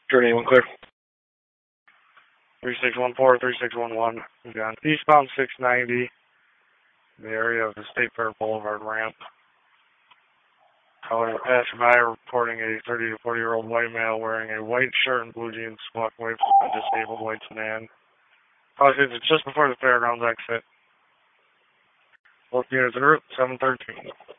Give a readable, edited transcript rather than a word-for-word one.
Journey 1 clear. 3614, 3611. We've got eastbound 690, the area of the State Fair Boulevard ramp. Caller passerby reporting a 30 to 40-year-old white male wearing a white shirt and blue jeans walking away from a disabled white sedan. Caller says it's just before the fairgrounds exit. Both units en route, 713.